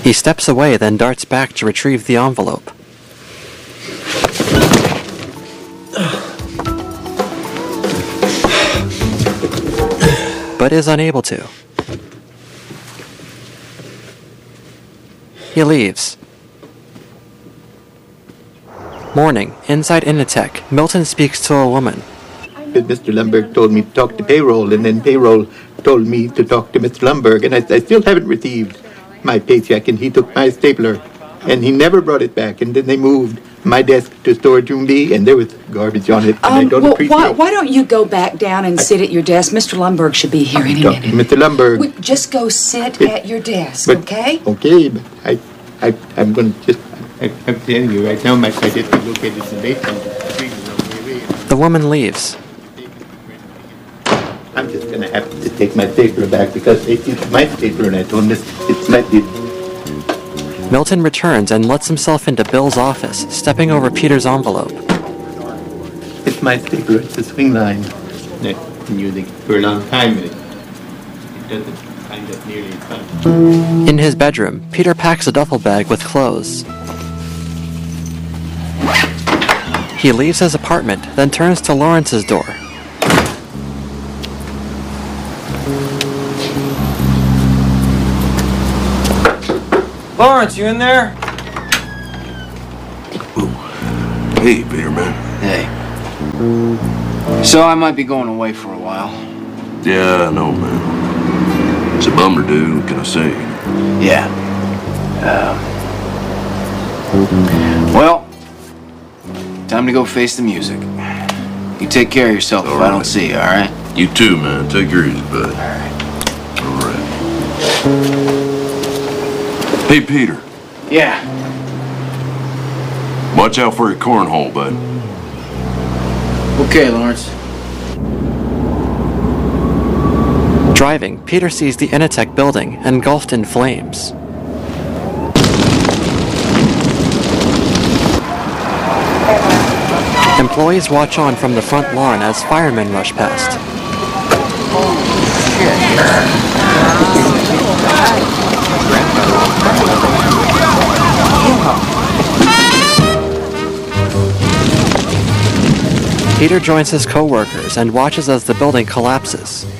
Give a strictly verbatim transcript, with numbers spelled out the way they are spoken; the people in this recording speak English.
He steps away, then darts back to retrieve the envelope. But is unable to. He leaves. Morning, inside Initech, Milton speaks to a woman. Mister Lumberg told me to talk to payroll, and then payroll told me to talk to Mister Lumberg, and I, I still haven't received my paycheck, and he took my stapler, and he never brought it back, and then they moved my desk to storage room B, and there was garbage on it, and um, I don't well, appreciate why, why don't you go back down and I, sit at your desk? Mister Lumberg should be here any minute. Mister Lumberg. We, just go sit it, at your desk, but, okay? Okay, but I, I, I'm going to just... I, I'm telling you right now, my desk is located in the basement. The woman leaves. I'm just going to have to take my stapler back because it's my stapler, and I told him it's my... Milton returns and lets himself into Bill's office, stepping over Peter's envelope. It's my stapler. It's a swing line. I've been using it for a long time. It doesn't kind of nearly fun. In his bedroom, Peter packs a duffel bag with clothes. He leaves his apartment, then turns to Lawrence's door. Lawrence, you in there? Ooh. Hey, Peter, man. Hey. So I might be going away for a while. Yeah, I know, man. It's a bummer, dude. What can I say? Yeah. Uh, well, time to go face the music. You take care of yourself all if right. I don't see you, all right? You too, man. Take her easy, bud. All right. All right. Hey, Peter. Yeah. Watch out for your cornhole, bud. Okay, Lawrence. Driving, Peter sees the Initech building engulfed in flames. Employees watch on from the front lawn as firemen rush past. Peter joins his co-workers and watches as the building collapses.